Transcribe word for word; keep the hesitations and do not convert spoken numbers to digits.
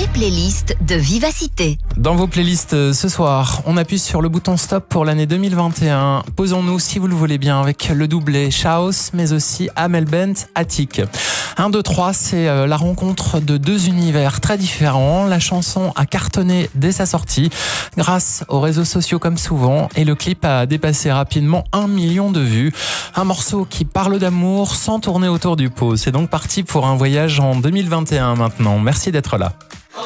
playlists de Vivacité. Dans vos playlists ce soir, on appuie sur le bouton stop pour l'année deux mille vingt et un. Posons-nous, si vous le voulez bien, avec le doublé Chaos, mais aussi Amel Bent, Attic. un, deux, trois, c'est la rencontre de deux univers très différents. La chanson a cartonné dès sa sortie, grâce aux réseaux sociaux comme souvent, et le clip a dépassé rapidement un million de vues. Un morceau qui parle d'amour sans tourner autour du pot. C'est donc parti pour un voyage en deux mille vingt et un maintenant. Merci d'être là.